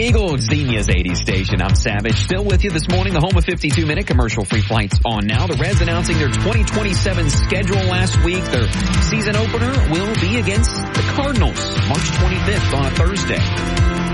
Eagle, Xenia's 80s station. I'm Savage, still with you this morning. The home of 52-minute commercial-free flights on now. The Reds announcing their 2027 schedule last week. Their season opener will be against the Cardinals, March 25th on a Thursday.